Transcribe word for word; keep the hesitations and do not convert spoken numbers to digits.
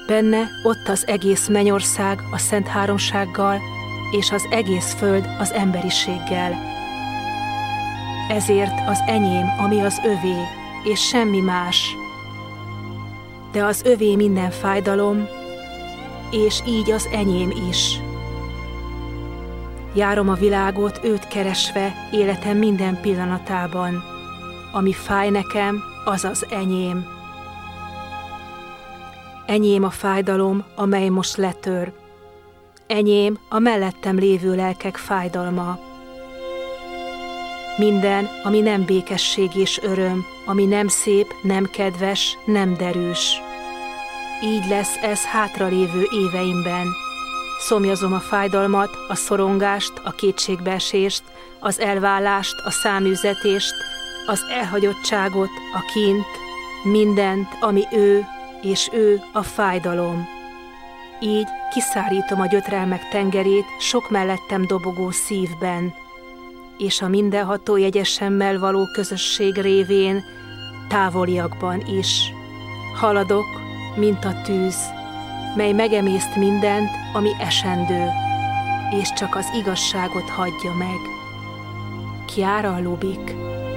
Benne ott az egész mennyország a Szent Háromsággal, és az egész föld az emberiséggel. Ezért az enyém, ami az övé, és semmi más. De az övé minden fájdalom, és így az enyém is. Járom a világot őt keresve életem minden pillanatában. Ami fáj nekem, az az enyém. Enyém a fájdalom, amely most letör. Enyém a mellettem lévő lelkek fájdalma. Minden, ami nem békesség és öröm, ami nem szép, nem kedves, nem derűs. Így lesz ez hátralévő éveimben. Szomjazom a fájdalmat, a szorongást, a kétségbeesést, az elválást, a száműzetést, az elhagyottságot, a kínt, mindent, ami ő, és ő a fájdalom. Így kiszárítom a gyötrelmek tengerét sok mellettem dobogó szívben, és a mindenható jegyesemmel való közösség révén távoliakban is. Haladok, mint a tűz, mely megemészt mindent, ami esendő, és csak az igazságot hagyja meg. Chiara Lubich.